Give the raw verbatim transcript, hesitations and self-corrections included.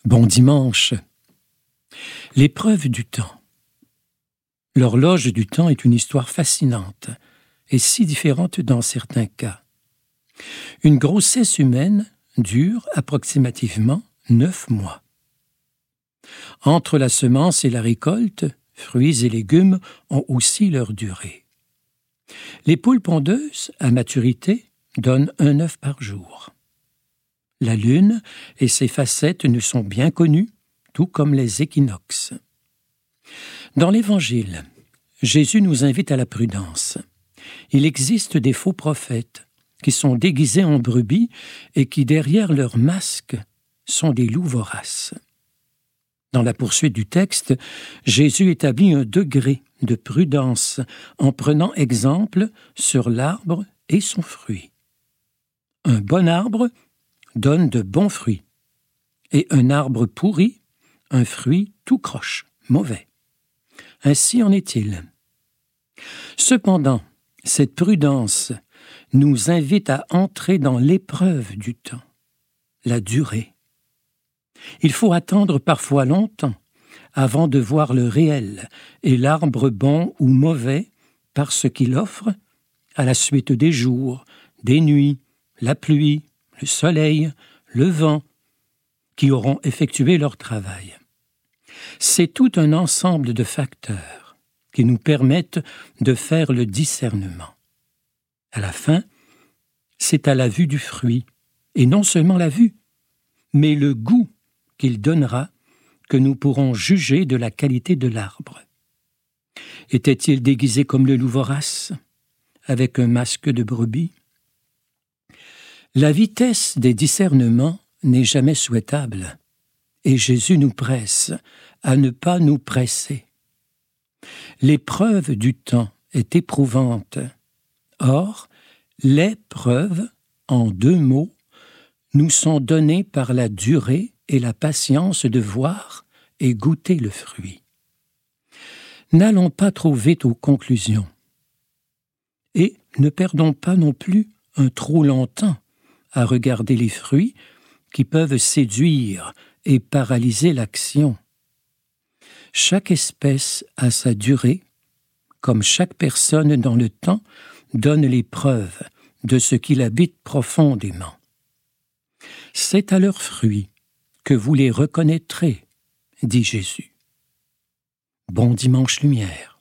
Bon dimanche. L'épreuve du temps. L'horloge du temps est une histoire fascinante et si différente dans certains cas. Une grossesse humaine dure approximativement neuf mois. Entre la semence et la récolte, fruits et légumes ont aussi leur durée. Les poules pondeuses, à maturité, donnent un œuf par jour. La lune et ses facettes nous sont bien connues, tout comme les équinoxes. Dans l'Évangile, Jésus nous invite à la prudence. Il existe des faux prophètes qui sont déguisés en brebis et qui, derrière leur masque, sont des loups voraces. Dans la poursuite du texte, Jésus établit un degré de prudence en prenant exemple sur l'arbre et son fruit. Un bon arbre donne de bons fruits, et un arbre pourri, un fruit tout croche, mauvais. Ainsi en est-il. Cependant, cette prudence nous invite à entrer dans l'épreuve du temps, la durée. Il faut attendre parfois longtemps avant de voir le réel et l'arbre bon ou mauvais par ce qu'il offre à la suite des jours, des nuits, la pluie, le soleil, le vent, qui auront effectué leur travail. C'est tout un ensemble de facteurs qui nous permettent de faire le discernement. À la fin, c'est à la vue du fruit, et non seulement la vue, mais le goût qu'il donnera que nous pourrons juger de la qualité de l'arbre. Était-il déguisé comme le loup vorace, avec un masque de brebis? La vitesse des discernements n'est jamais souhaitable, et Jésus nous presse à ne pas nous presser. L'épreuve du temps est éprouvante. Or, les preuves, en deux mots, nous sont données par la durée et la patience de voir et goûter le fruit. N'allons pas trop vite aux conclusions. Et ne perdons pas non plus un trop long temps à regarder les fruits qui peuvent séduire et paralyser l'action. Chaque espèce a sa durée, comme chaque personne dans le temps donne les preuves de ce qu'il habite profondément. C'est à leurs fruits que vous les reconnaîtrez, dit Jésus. Bon dimanche lumière.